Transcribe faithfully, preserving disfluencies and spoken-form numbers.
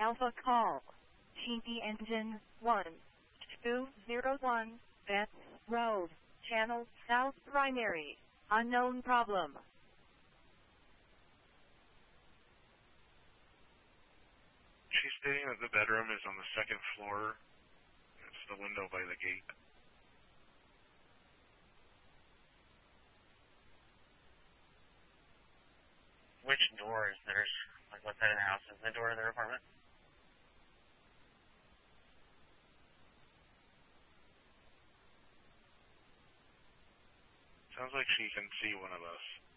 Alpha call. T P engine one two zero one, Betts Road, Channel South Primary. Unknown problem. She's stating that the bedroom is on the second floor. It's the window by the gate. Which door is theirs? Like what side of the house is the door of their apartment? Sounds like she can see one of us.